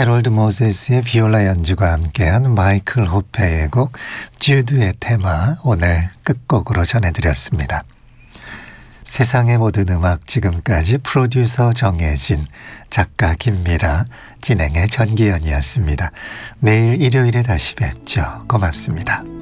해롤드 모세스의 비올라 연주가 함께한 마이클 호페의 곡 주드의 테마 오늘 끝곡으로 전해드렸습니다. 세상의 모든 음악 지금까지 프로듀서 정혜진, 작가 김미라, 진행의 전기현이었습니다. 내일 일요일에 다시 뵙죠. 고맙습니다.